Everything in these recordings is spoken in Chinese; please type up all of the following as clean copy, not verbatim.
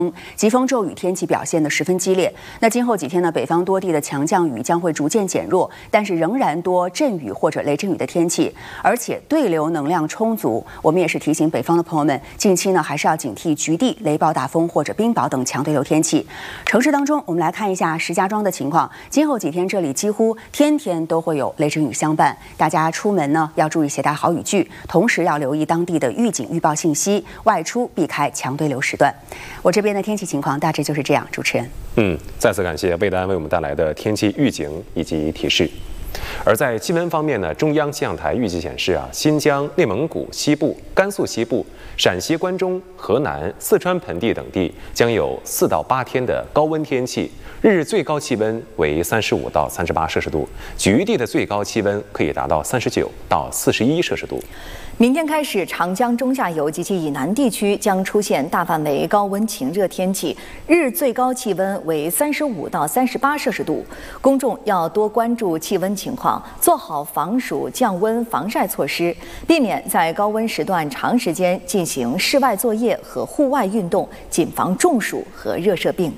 疾风骤雨天气表现得十分激烈。那今后几天呢，北方多地的强降雨将会逐渐减弱，但是仍然多阵雨或者雷阵雨的天气，而且对流能量充足。我们也是提醒北方的朋友们，近期呢还是要警惕局地雷暴大风或者冰雹等强对流天气。城市当中，我们来看一下石家庄的情况。今后几天这里几乎天天都会有雷阵雨相伴，大家出门呢要注意携带好雨具，同时要留意当地的预警预报信息，外出避开强对流时段。我这边的天气情况大致就是这样，主持人。 再次感谢魏丹为我们带来的天气预警以及提示。而在气温方面呢，中央气象台预计显示新疆、内蒙古西部、甘肃西部、陕西关中、河南、四川盆地等地将有4到8天的高温天气，日最高气温为35到38摄氏度，局地的最高气温可以达到39到41摄氏度。 明天开始，长江中下游及其以南地区将出现大范围高温晴热天气，日最高气温为35到38摄氏度。公众要多关注气温情况，做好防暑降温防晒措施，避免在高温时段长时间进行室外作业和户外运动，谨防中暑和热射病。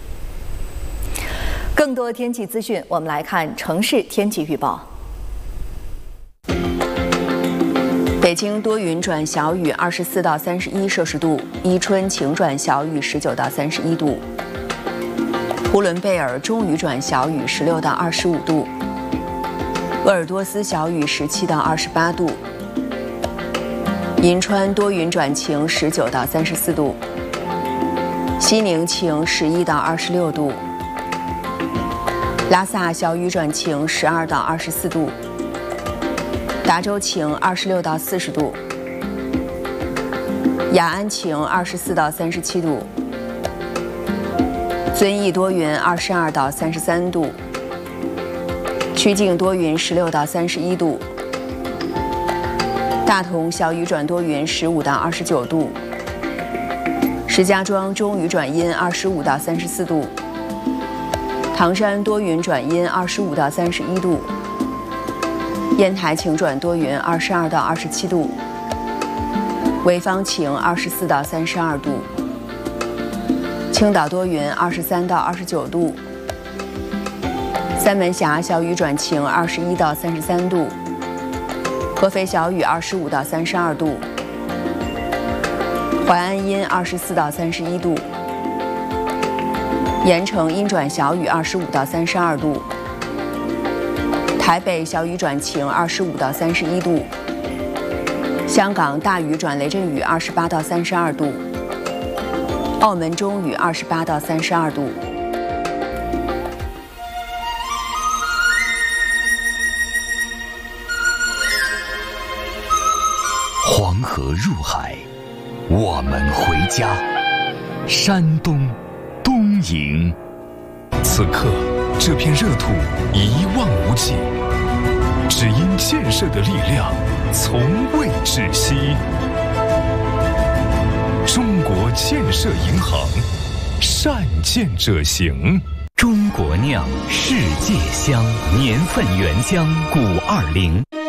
更多天气资讯，我们来看城市天气预报。 北京多云转小雨，24到31摄氏度；伊春晴转小雨，19到31度；呼伦贝尔中雨转小雨，16到25度；鄂尔多斯小雨，17到28度；银川多云转晴，19到34度；西宁晴，11到26度；拉萨小雨转晴，12到24度；达州晴26到40度，雅安晴24到37度，遵义多云22到33度，曲靖多云16到31度，大同小雨转多云15到29度，石家庄中雨转阴25到34度，唐山多云转阴25到31度，烟台晴转多云22到27度，潍坊晴24到32度，青岛多云23到29度，三门峡小雨转晴21到33度，合肥小雨25到32度，淮安阴24到31度，盐城阴转小雨25到32度，台北小雨转晴25到31度，香港大雨转雷阵雨28到32度，澳门中雨28到32度。 黄河入海，我们回家。山东东营，此刻这片热土一望无际，只因建设的力量从未止息。中国建设银行，善建者行。 中国酿世界香，年份原浆古20。